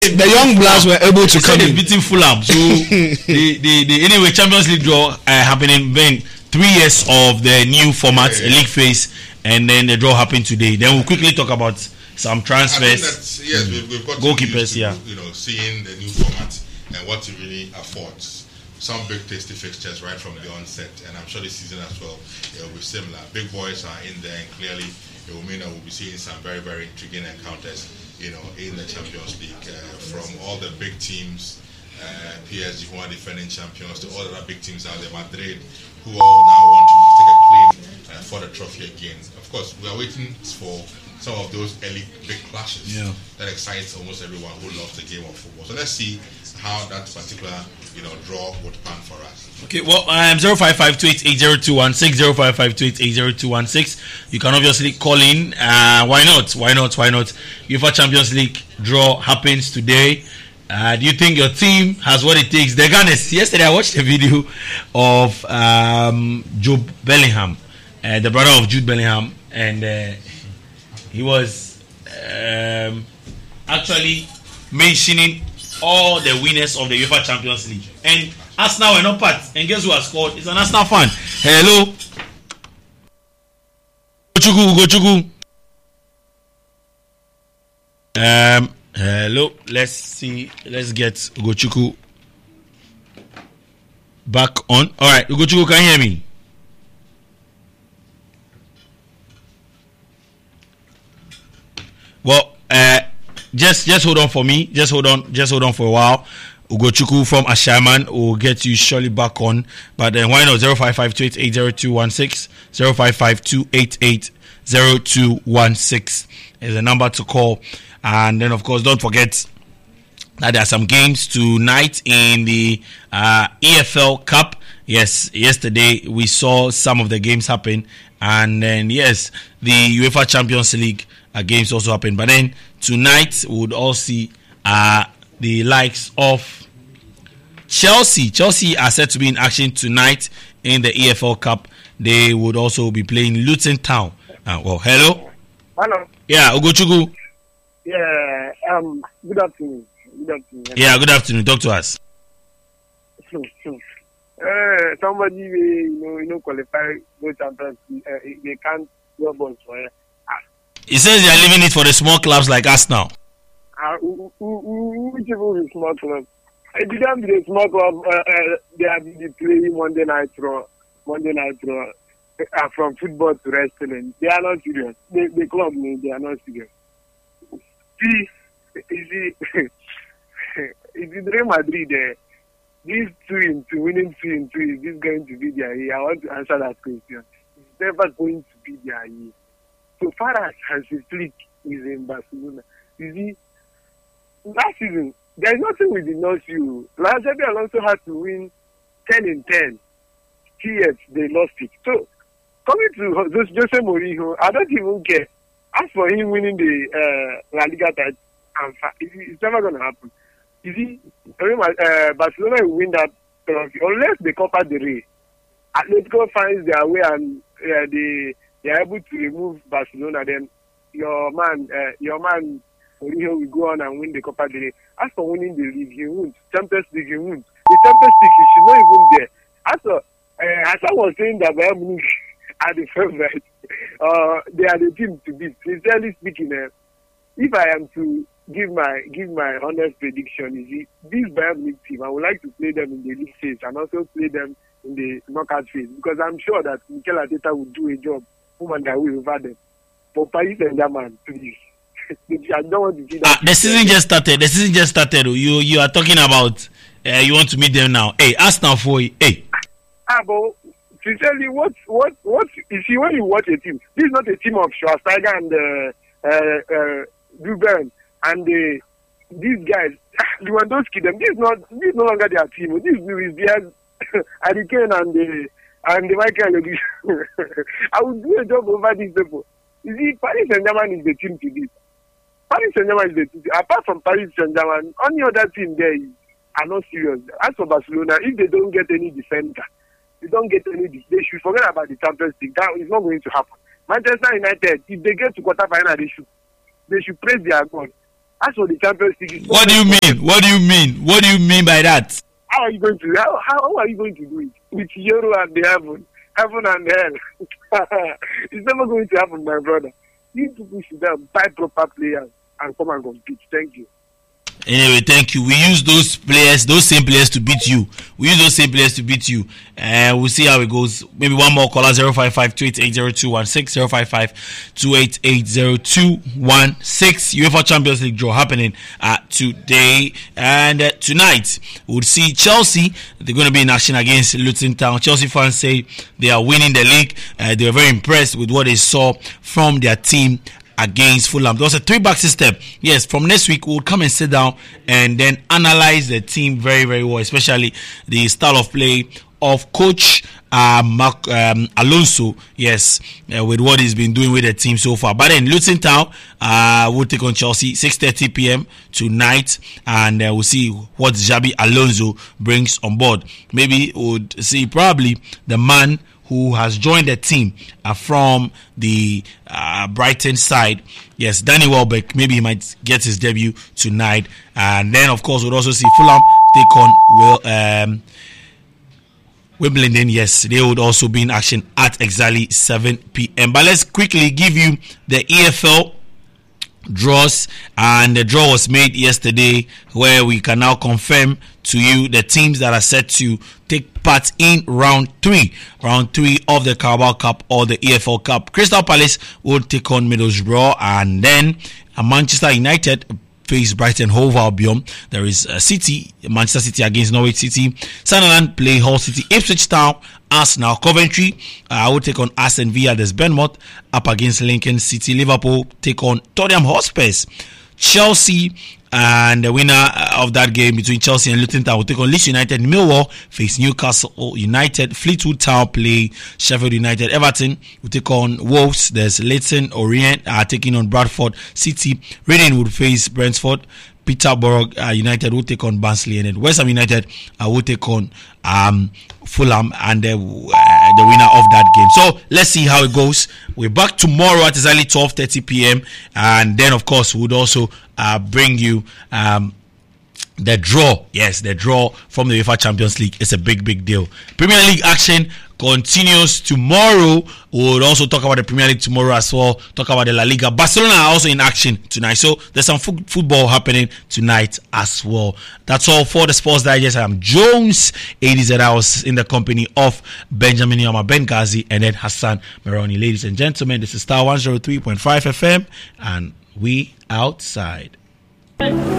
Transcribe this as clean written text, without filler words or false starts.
The young blacks were able to come in. Beating Fulham. So the anyway Champions League draw happening then 3 years of the new format, league phase, and then the draw happened today. Then we'll quickly talk about some transfers. Yes, we've got goalkeepers. Seeing the new format and what it really affords. Some big tasty fixtures right from the onset, and I'm sure this season as well it will be similar. Big boys are in there, and clearly it will mean that we'll be seeing some very, very intriguing encounters, in the Champions League, from all the big teams, PSG, who are defending champions, to all the other big teams out there, Madrid, who all now want to take a claim for the trophy again. Of course, we are waiting for some of those early big clashes that excites almost everyone who loves the game of football. So let's see how that particular draw would pan for us. Okay, well, 0552880216, 0552880216. You can obviously call in. Why not? UEFA Champions League draw happens today. Do you think your team has what it takes? The Gunners. Yesterday, I watched a video of Joe Bellingham, the brother of Jude Bellingham, and he was actually mentioning all the winners of the UEFA Champions League. And Arsenal were not part. And guess who has scored? It's an Arsenal fan. Hello. Ugochukwu. Hello. Let's see. Let's get Ugochukwu back on. Alright, Ugochukwu, can you hear me? Well, just hold on for me. Just hold on for a while. Ugochukwu from Ashaman will get you surely back on. But then why not? 0552880216, 0552880216 is the number to call. And then of course, don't forget that there are some games tonight in the EFL Cup. Yes, yesterday we saw some of the games happen, and then yes, the UEFA Champions League games also happen. But then tonight we would all see the likes of Chelsea. Chelsea are set to be in action tonight in the EFL Cup. They would also be playing Luton Town. Hello. Hello. Yeah, Ugochukwu. Yeah. Good afternoon. Yeah, good afternoon. Talk to us. Somebody qualify go Champions League. They can't go balls for it. He says they are leaving it for the small clubs like us now. Which is small club? It didn't be a small club. They have been playing Monday night raw, from football to wrestling. They are not serious. The club, they are not serious. See, it's Real Madrid. This 2-2, winning 2-2, is this going to be their year? I want to answer that question. It's never going to be their year. So far as Hansi Flick is in Barcelona, you see, last season, there's nothing we did not see. Xabi Alonso had to win 10 in 10. TF, they lost it. So, coming to Jose Mourinho, I don't even care. As for him winning the La Liga title, it's never going to happen. You see, Barcelona will win that trophy unless they Copa del Rey. Atletico finds their way and they are able to remove Barcelona. Then your man Mourinho will go on and win the Copa del Rey. As for winning the league, he won't. Champions League, he won't. The Champions League, he should not even there. As for Hassan was saying that Bayern Munich are the favorite. They are the team to beat. Sincerely speaking, if I am to give my honest prediction, you see, this Bayern Munich team, I would like to play them in the league phase and also play them in the knockout phase, because I'm sure that Mikel Arteta will do a job woman that will over them. For Paris Saint-Germain, please. I don't want to see that. The season just started. You are talking about you want to meet them now. Hey, ask now for you. Hey. But sincerely, what you see when you watch a team, this is not a team of Schwarzenegger and Ruben and these guys, Lewandowski. This is no longer their team. This is Luis Diaz, Harry Kane and the Michael. I would do a job over these people. You see, Paris Saint-Germain is the team to beat. Paris Saint-Germain is the team. Apart from Paris Saint-Germain, any other team there are not serious. As for Barcelona, if they don't get any defender, they should forget about the Champions League. That is not going to happen. Manchester United, if they get to quarterfinal, they should praise their God. As for the Champions League, what do you mean? What do you mean? What do you mean by that? How are you going to how are you going to do it with Euro and the heaven and hell? It's never going to happen, my brother. You people should buy proper players and come and compete. Thank you. Anyway, thank you. We use those same players to beat you. We'll see how it goes. Maybe one more caller, 055-288-0216, 055-288-0216. UEFA Champions League draw happening today. And tonight, we'll see Chelsea. They're going to be in action against Luton Town. Chelsea fans say they are winning the league. They were very impressed with what they saw from their team against Fulham. There was a 3-back system. Yes, from next week we'll come and sit down and then analyze the team very, very well, especially the style of play of Coach Alonso. Yes, with what he's been doing with the team so far. But then Luton Town will take on Chelsea 6:30 p.m. tonight, and we'll see what Xabi Alonso brings on board. Maybe we'll see probably the man who has joined the team from the Brighton side. Yes, Danny Welbeck. Maybe he might get his debut tonight. And then, of course, we'll also see Fulham take on Wimbledon. Yes, they would also be in action at exactly 7 p.m. But let's quickly give you the EFL draws, and the draw was made yesterday, where we can now confirm to you the teams that are set to take part in round 3 of the Carabao Cup or the EFL Cup. Crystal Palace will take on Middlesbrough, and then Manchester United face Brighton Hove Albion. There is Manchester City against Norwich City. Sunderland play Hull City. Ipswich Town, Arsenal. Coventry will take on Aston Villa. There's Bournemouth up against Lincoln City. Liverpool take on Tottenham Hotspurs. Chelsea, and the winner of that game between Chelsea and Luton Town will take on Leeds United. Millwall face Newcastle United. Fleetwood Town play Sheffield United. Everton will take on Wolves. There's Leyton Orient taking on Bradford City. Reading would face Brentford. Peterborough United will take on Barnsley, and then West Ham United will take on Fulham, and the winner of that game. So let's see how it goes. We're back tomorrow at exactly 12:30 p.m. and then of course we'll also bring you the draw. Yes, the draw from the UEFA Champions League is a big deal. Premier League action continues tomorrow. We'll also talk about the Premier League tomorrow as well. Talk about the La Liga. Barcelona are also in action tonight, so there's some football happening tonight as well. That's all for the Sports Digest. I'm Jones ADZ. I was in the company of Benjamin Yama Benghazi and then Hassan Meroni. Ladies and gentlemen, this is Star 103.5 FM, and we outside.